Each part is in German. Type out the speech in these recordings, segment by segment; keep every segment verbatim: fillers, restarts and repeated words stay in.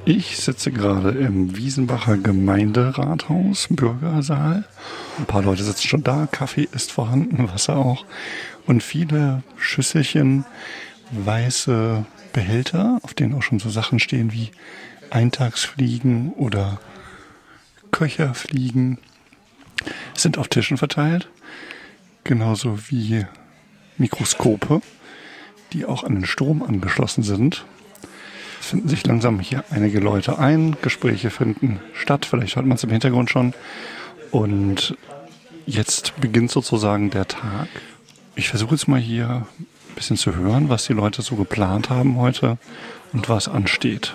Ich sitze gerade im Wiesenbacher Gemeinderathaus, Bürgersaal. Ein paar Leute sitzen schon da, Kaffee ist vorhanden, Wasser auch. Und viele Schüsselchen, weiße Behälter, auf denen auch schon so Sachen stehen wie Eintagsfliegen oder Köcherfliegen, sind auf Tischen verteilt. Genauso wie Mikroskope, die auch an den Strom angeschlossen sind. Es finden sich langsam hier einige Leute ein, Gespräche finden statt, vielleicht hört man es im Hintergrund schon. Und jetzt beginnt sozusagen der Tag. Ich versuche jetzt mal hier ein bisschen zu hören, was die Leute so geplant haben heute und was ansteht.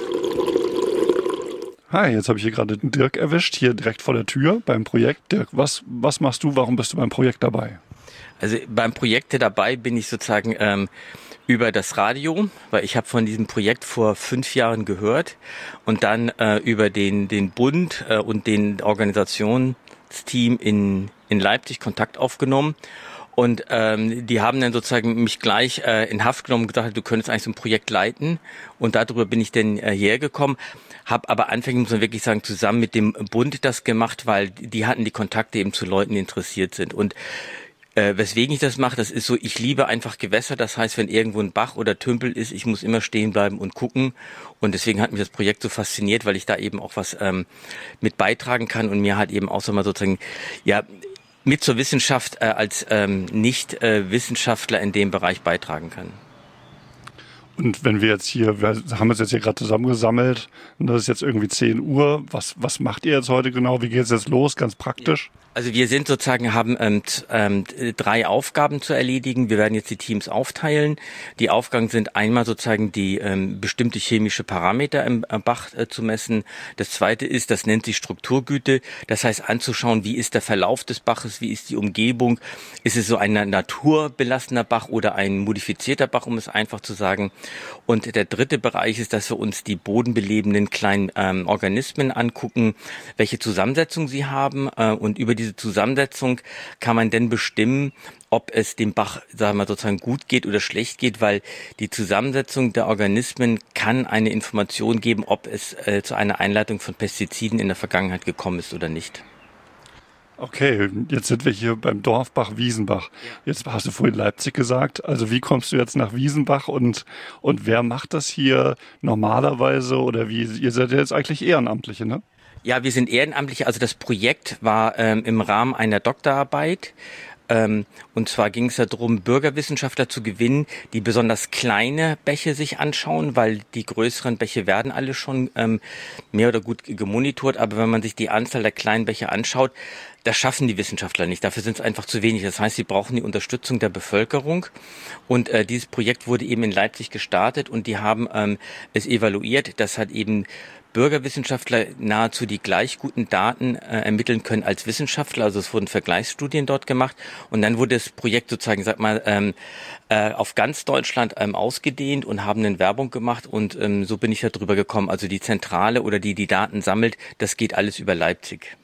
Hi, jetzt habe ich hier gerade Dirk erwischt, hier direkt vor der Tür beim Projekt. Dirk, was, was machst du, warum bist du beim Projekt dabei? Also beim Projekt dabei bin ich sozusagen ähm, über das Radio, weil ich habe von diesem Projekt vor fünf Jahren gehört und dann äh, über den den Bund äh, und den Organisationsteam in in Leipzig Kontakt aufgenommen. Und ähm, die haben dann sozusagen mich gleich äh, in Haft genommen und gesagt, du könntest eigentlich so ein Projekt leiten. Und darüber bin ich dann äh, hierher gekommen. Habe aber anfänglich, muss man wirklich sagen, zusammen mit dem Bund das gemacht, weil die hatten die Kontakte eben zu Leuten, die interessiert sind. Und Äh, weswegen ich das mache, das ist so, ich liebe einfach Gewässer, das heißt, wenn irgendwo ein Bach oder Tümpel ist, ich muss immer stehen bleiben und gucken und deswegen hat mich das Projekt so fasziniert, weil ich da eben auch was ähm, mit beitragen kann und mir halt eben auch so mal sozusagen, ja, mit zur Wissenschaft äh, als ähm, Nicht-Wissenschaftler äh, in dem Bereich beitragen kann. Und wenn wir jetzt hier, wir haben uns jetzt hier gerade zusammengesammelt und das ist jetzt irgendwie zehn Uhr, was, was macht ihr jetzt heute genau, wie geht es jetzt los, ganz praktisch? Also wir sind sozusagen, haben ähm, ähm, drei Aufgaben zu erledigen. Wir werden jetzt die Teams aufteilen. Die Aufgaben sind einmal sozusagen die ähm, bestimmte chemische Parameter im äh, Bach äh, zu messen. Das zweite ist, das nennt sich Strukturgüte. Das heißt anzuschauen, wie ist der Verlauf des Baches, wie ist die Umgebung. Ist es so ein naturbelassener Bach oder ein modifizierter Bach, um es einfach zu sagen. Und der dritte Bereich ist, dass wir uns die bodenbelebenden kleinen ähm, Organismen angucken, welche Zusammensetzung sie haben äh, und über die diese Zusammensetzung kann man denn bestimmen, ob es dem Bach, sagen wir mal, sozusagen gut geht oder schlecht geht, weil die Zusammensetzung der Organismen kann eine Information geben, ob es äh, zu einer Einleitung von Pestiziden in der Vergangenheit gekommen ist oder nicht. Okay, jetzt sind wir hier beim Dorfbach Wiesenbach. Jetzt hast du vorhin Leipzig gesagt. Also wie kommst du jetzt nach Wiesenbach und, und wer macht das hier normalerweise oder wie? Ihr seid ja jetzt eigentlich Ehrenamtliche, ne? Ja, wir sind Ehrenamtliche. Also das Projekt war ähm, im Rahmen einer Doktorarbeit. Ähm, und zwar ging es darum, Bürgerwissenschaftler zu gewinnen, die besonders kleine Bäche sich anschauen, weil die größeren Bäche werden alle schon ähm, mehr oder gut gemonitort. Aber wenn man sich die Anzahl der kleinen Bäche anschaut, das schaffen die Wissenschaftler nicht. Dafür sind es einfach zu wenig. Das heißt, sie brauchen die Unterstützung der Bevölkerung. Und äh, dieses Projekt wurde eben in Leipzig gestartet und die haben ähm, es evaluiert. Das hat eben Bürgerwissenschaftler nahezu die gleich guten Daten äh, ermitteln können als Wissenschaftler. Also es wurden Vergleichsstudien dort gemacht und dann wurde das Projekt sozusagen, sag mal, ähm, äh, auf ganz Deutschland ähm, ausgedehnt und haben eine Werbung gemacht und ähm, so bin ich da drüber gekommen. Also die Zentrale oder die die Daten sammelt, das geht alles über Leipzig.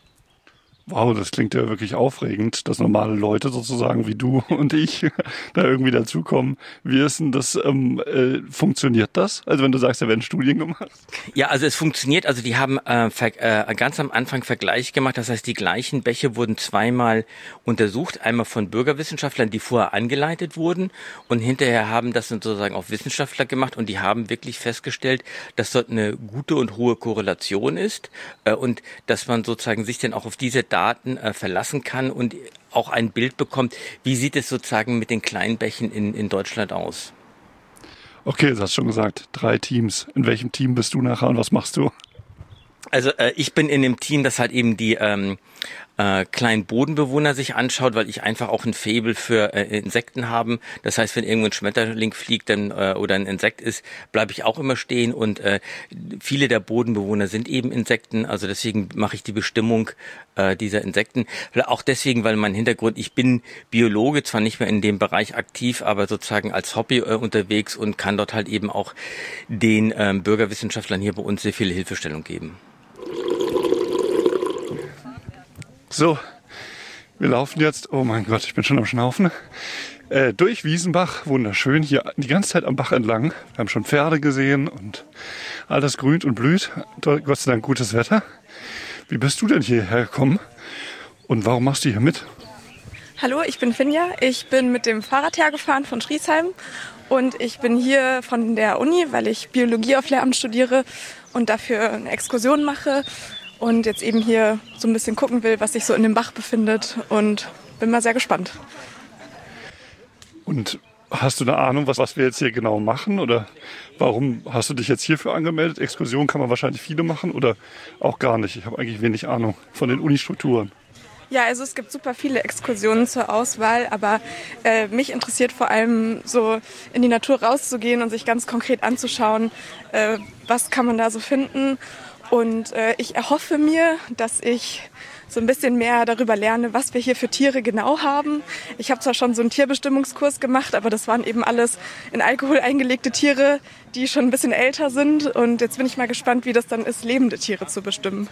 Wow, das klingt ja wirklich aufregend, dass normale Leute sozusagen wie du und ich da irgendwie dazukommen. Wie ist denn das, ähm, äh, funktioniert das? Also wenn du sagst, da werden Studien gemacht? Ja, also es funktioniert, also die haben äh, ver- äh, ganz am Anfang Vergleich gemacht, das heißt die gleichen Bäche wurden zweimal untersucht, einmal von Bürgerwissenschaftlern, die vorher angeleitet wurden und hinterher haben das sozusagen auch Wissenschaftler gemacht und die haben wirklich festgestellt, dass dort eine gute und hohe Korrelation ist äh, und dass man sozusagen sich dann auch auf diese Daten Daten äh, verlassen kann und auch ein Bild bekommt, wie sieht es sozusagen mit den kleinen Bächen in, in Deutschland aus. Okay, du hast schon gesagt, drei Teams. In welchem Team bist du nachher und was machst du? Also äh, ich bin in dem Team, das halt eben die ähm, äh, kleinen Bodenbewohner sich anschaut, weil ich einfach auch ein Faible für äh, Insekten habe. Das heißt, wenn irgendwo ein Schmetterling fliegt dann äh, oder ein Insekt ist, bleibe ich auch immer stehen und äh, viele der Bodenbewohner sind eben Insekten. Also deswegen mache ich die Bestimmung äh, dieser Insekten. Auch deswegen, weil mein Hintergrund, ich bin Biologe, zwar nicht mehr in dem Bereich aktiv, aber sozusagen als Hobby äh, unterwegs und kann dort halt eben auch den äh, Bürgerwissenschaftlern hier bei uns sehr viel Hilfestellung geben. So, Wir laufen jetzt, oh mein Gott, ich bin schon am Schnaufen, äh, durch Wiesenbach, wunderschön, hier die ganze Zeit am Bach entlang. Wir haben schon Pferde gesehen und alles grünt und blüht. Gott sei Dank gutes Wetter. Wie bist du denn hierher gekommen und warum machst du hier mit? Hallo, ich bin Finja. Ich bin mit dem Fahrrad hergefahren von Schriesheim und ich bin hier von der Uni, weil ich Biologie auf Lehramt studiere und dafür eine Exkursion mache und jetzt eben hier so ein bisschen gucken will, was sich so in dem Bach befindet und bin mal sehr gespannt. Und hast du eine Ahnung, was, was wir jetzt hier genau machen oder warum hast du dich jetzt hierfür angemeldet? Exkursion kann man wahrscheinlich viele machen oder auch gar nicht. Ich habe eigentlich wenig Ahnung von den Unistrukturen. Ja, also es gibt super viele Exkursionen zur Auswahl, aber äh, mich interessiert vor allem so in die Natur rauszugehen und sich ganz konkret anzuschauen, äh, was kann man da so finden. Und äh, ich erhoffe mir, dass ich so ein bisschen mehr darüber lerne, was wir hier für Tiere genau haben. Ich habe zwar schon so einen Tierbestimmungskurs gemacht, aber das waren eben alles in Alkohol eingelegte Tiere, die schon ein bisschen älter sind. Und jetzt bin ich mal gespannt, wie das dann ist, lebende Tiere zu bestimmen.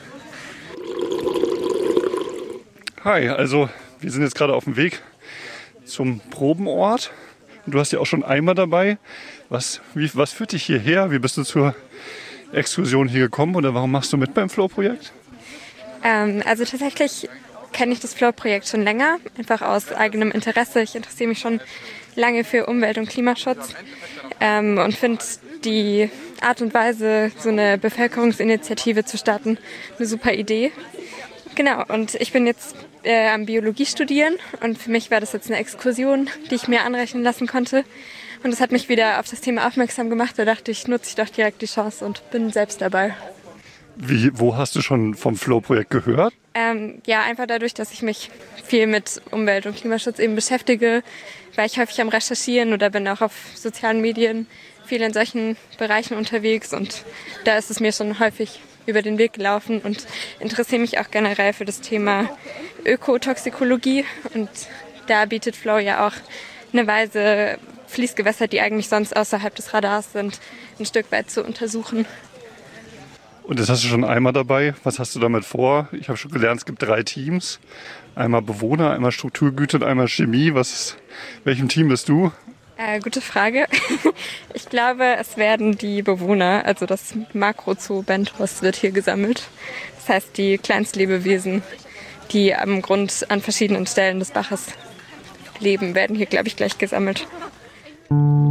Hi, also wir sind jetzt gerade auf dem Weg zum Probenort. Du hast ja auch schon Eimer dabei. Was, wie, was führt dich hierher? Wie bist du zur Exkursion hier gekommen oder warum machst du mit beim Flow-Projekt? Ähm, also tatsächlich kenne ich das Flow-Projekt schon länger, einfach aus eigenem Interesse. Ich interessiere mich schon lange für Umwelt- und Klimaschutz ähm, und finde die Art und Weise, so eine Bevölkerungsinitiative zu starten, eine super Idee. Genau, und ich bin jetzt äh, am Biologie studieren und für mich war das jetzt eine Exkursion, die ich mir anrechnen lassen konnte. Und das hat mich wieder auf das Thema aufmerksam gemacht. Da dachte ich, nutze ich doch direkt die Chance und bin selbst dabei. Wie, wo hast du schon vom Flow-Projekt gehört? Ähm, ja, einfach dadurch, dass ich mich viel mit Umwelt- und Klimaschutz eben beschäftige, war ich häufig am Recherchieren oder bin auch auf sozialen Medien viel in solchen Bereichen unterwegs. Und da ist es mir schon häufig über den Weg gelaufen und interessiere mich auch generell für das Thema Ökotoxikologie. Und da bietet Flow ja auch eine Weise, Fließgewässer, die eigentlich sonst außerhalb des Radars sind, ein Stück weit zu untersuchen. Und jetzt hast du schon Eimer dabei. Was hast du damit vor? Ich habe schon gelernt, es gibt drei Teams. Einmal Bewohner, einmal Strukturgüte und einmal Chemie. Was ist, welchem Team bist du? Äh, gute Frage. Ich glaube, es werden die Bewohner, also das Makrozoo Bentos wird hier gesammelt. Das heißt, die Kleinstlebewesen, die am Grund an verschiedenen Stellen des Baches leben, werden hier, glaube ich, gleich gesammelt.